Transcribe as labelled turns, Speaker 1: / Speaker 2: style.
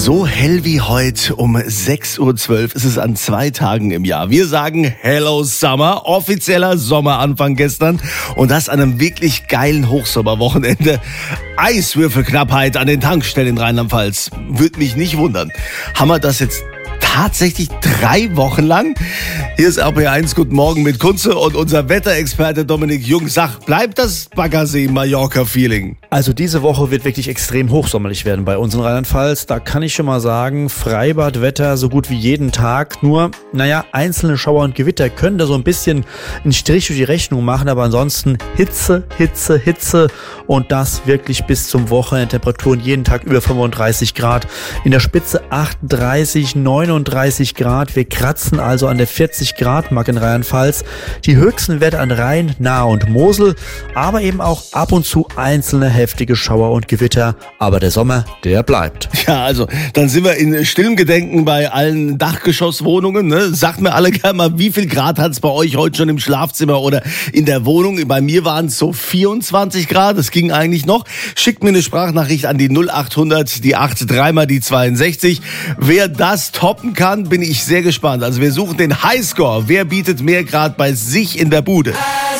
Speaker 1: So hell wie heute um 6.12 Uhr ist es an 2 Tagen im Jahr. Wir sagen Hello Summer, offizieller Sommeranfang gestern und das an einem wirklich geilen Hochsommerwochenende. Eiswürfelknappheit an den Tankstellen in Rheinland-Pfalz. Würde mich nicht wundern. Haben wir das jetzt tatsächlich 3 Wochen lang? Hier ist RP1, guten Morgen mit Kunze und unser Wetterexperte Dominik Jung. Sag, bleibt das Baggersee-Mallorca-Feeling?
Speaker 2: Also diese Woche wird wirklich extrem hochsommerlich werden bei uns in Rheinland-Pfalz. Da kann ich schon mal sagen, Freibadwetter so gut wie jeden Tag. Nur, einzelne Schauer und Gewitter können da so ein bisschen einen Strich durch die Rechnung machen. Aber ansonsten Hitze, Hitze, Hitze und das wirklich bis zum Wochenende. Temperaturen jeden Tag über 35 Grad. In der Spitze 38, 39 Grad. Wir kratzen also an der 40 Grad Marke in Rheinland-Pfalz. Die höchsten Werte an Rhein, Nahe und Mosel, aber eben auch ab und zu einzelne heftige Schauer und Gewitter. Aber der Sommer, der bleibt.
Speaker 1: Ja, also dann sind wir in stillem Gedenken bei allen Dachgeschosswohnungen. Ne? Sagt mir alle gerne mal, wie viel Grad hat es bei euch heute schon im Schlafzimmer oder in der Wohnung? Bei mir waren es so 24 Grad, das ging eigentlich noch. Schickt mir eine Sprachnachricht an die 0800, die 83 mal die 62. Wer das toppen kann, bin ich sehr gespannt. Also wir suchen den Highscore. Wer bietet mehr Grad bei sich in der Bude?